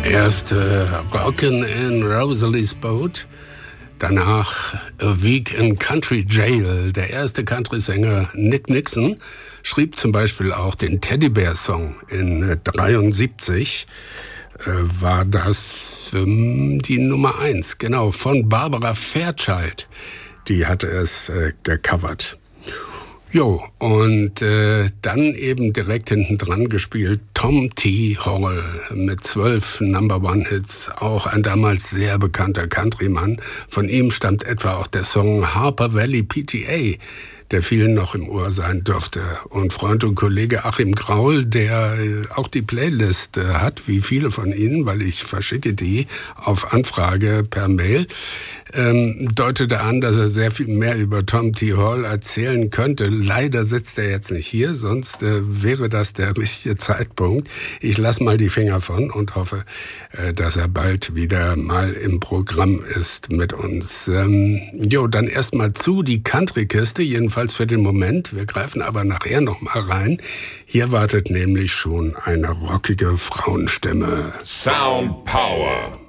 Erst Rockin' in Rosalie's Boat, danach A Week in Country Jail. Der erste Country-Sänger Nick Nixon schrieb zum Beispiel auch den Teddy-Bear-Song in 73. War das die Nummer 1, genau, von Barbara Fairchild. Die hatte es gecovert. Jo, und dann eben direkt hinten dran gespielt Tom T. Hall mit 12 Number-One-Hits, auch ein damals sehr bekannter Countryman. Von ihm stammt etwa auch der Song Harper Valley PTA, der vielen noch im Ohr sein dürfte. Und Freund und Kollege Achim Graul, der auch die Playlist hat, wie viele von Ihnen, weil ich verschicke die auf Anfrage per Mail, deutete an, dass er sehr viel mehr über Tom T. Hall erzählen könnte. Leider sitzt er jetzt nicht hier, sonst wäre das der richtige Zeitpunkt. Ich lasse mal die Finger von und hoffe, dass er bald wieder mal im Programm ist mit uns. Dann erstmal zu die Country-Kiste, jedenfalls für den Moment. Wir greifen aber nachher noch mal rein. Hier wartet nämlich schon eine rockige Frauenstimme. Sound Power.